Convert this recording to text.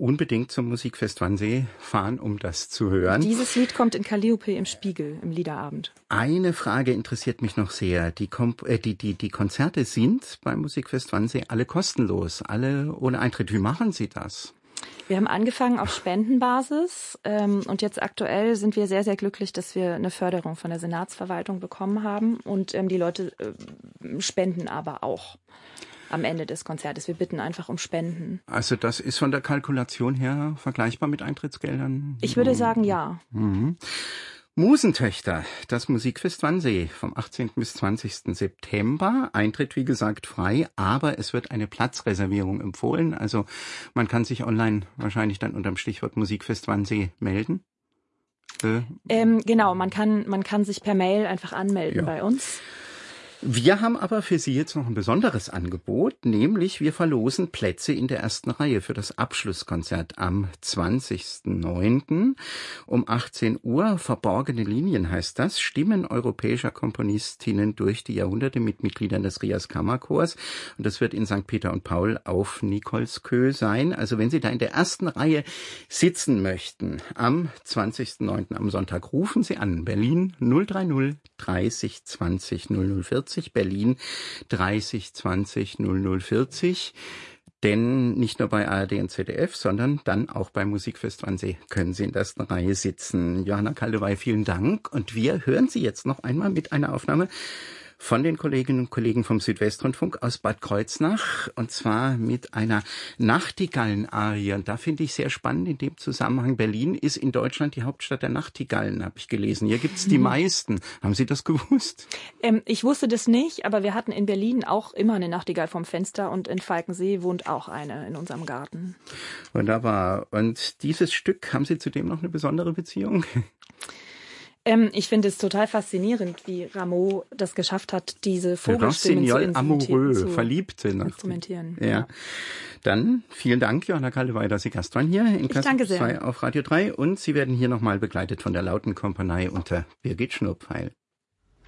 unbedingt zum Musikfest Wannsee fahren, um das zu hören. Dieses Lied kommt in Calliope im Spiegel, im Liederabend. Eine Frage interessiert mich noch sehr. Die Konzerte sind beim Musikfest Wannsee alle kostenlos, alle ohne Eintritt. Wie machen Sie das? Wir haben angefangen auf Spendenbasis und jetzt aktuell sind wir sehr, sehr glücklich, dass wir eine Förderung von der Senatsverwaltung bekommen haben und die Leute spenden aber auch am Ende des Konzertes. Wir bitten einfach um Spenden. Also das ist von der Kalkulation her vergleichbar mit Eintrittsgeldern? Ich würde sagen, ja. Mhm. Musentöchter, das Musikfest Wannsee vom 18. bis 20. September. Eintritt, wie gesagt, frei, aber es wird eine Platzreservierung empfohlen. Also man kann sich online wahrscheinlich dann unter dem Stichwort Musikfest Wannsee melden. Genau, man kann sich per Mail einfach anmelden bei uns. Wir haben aber für Sie jetzt noch ein besonderes Angebot, nämlich wir verlosen Plätze in der ersten Reihe für das Abschlusskonzert am 20.09. um 18 Uhr. Verborgene Linien heißt das. Stimmen europäischer Komponistinnen durch die Jahrhunderte mit Mitgliedern des Rias Kammerchors. Und das wird in St. Peter und Paul auf Nikolskö sein. Also wenn Sie da in der ersten Reihe sitzen möchten, am 20.09. am Sonntag, rufen Sie an. Berlin 030 30 20 0040. Berlin 30 20 0040. Denn nicht nur bei ARD und ZDF, sondern dann auch beim Musikfest Wannsee können Sie in der ersten Reihe sitzen. Johanna Kaldewey, vielen Dank. Und wir hören Sie jetzt noch einmal mit einer Aufnahme von den Kolleginnen und Kollegen vom Südwestrundfunk aus Bad Kreuznach, und zwar mit einer Nachtigallen-Arie. Und da finde ich sehr spannend in dem Zusammenhang, Berlin ist in Deutschland die Hauptstadt der Nachtigallen, habe ich gelesen. Hier gibt's die meisten. Haben Sie das gewusst? Ich wusste das nicht, aber wir hatten in Berlin auch immer eine Nachtigall vom Fenster und in Falkensee wohnt auch eine in unserem Garten. Wunderbar. Und dieses Stück, haben Sie zudem noch eine besondere Beziehung? Ich finde es total faszinierend, wie Rameau das geschafft hat, diese Vogelstimmen zu Verliebte instrumentieren. Ja. Dann vielen Dank, Johanna Kaldewey, dass Sie Gast waren hier in Kassel 2 auf Radio 3. Und Sie werden hier nochmal begleitet von der Lauten Kompanie unter Birgit Schnurpfeil.